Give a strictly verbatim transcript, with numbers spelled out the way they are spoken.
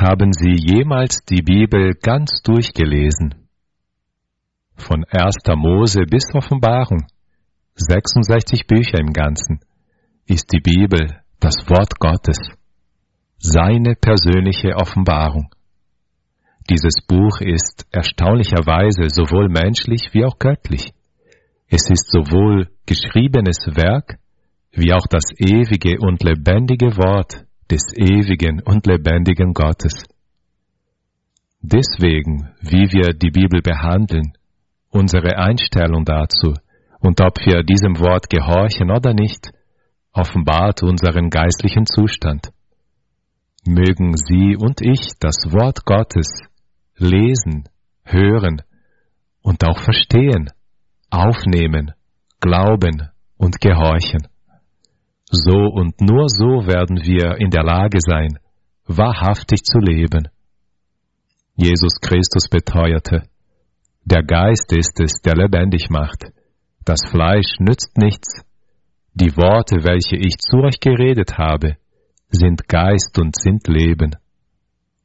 Haben Sie jemals die Bibel ganz durchgelesen? Von erster Mose bis Offenbarung, sechsundsechzig Bücher im Ganzen, ist die Bibel das Wort Gottes, seine persönliche Offenbarung. Dieses Buch ist erstaunlicherweise sowohl menschlich wie auch göttlich. Es ist sowohl geschriebenes Werk wie auch das ewige und lebendige Wort des ewigen und lebendigen Gottes. Deswegen, wie wir die Bibel behandeln, unsere Einstellung dazu und ob wir diesem Wort gehorchen oder nicht, offenbart unseren geistlichen Zustand. Mögen Sie und ich das Wort Gottes lesen, hören und auch verstehen, aufnehmen, glauben und gehorchen. So und nur so werden wir in der Lage sein, wahrhaftig zu leben. Jesus Christus beteuerte, der Geist ist es, der lebendig macht. Das Fleisch nützt nichts. Die Worte, welche ich zu euch geredet habe, sind Geist und sind Leben.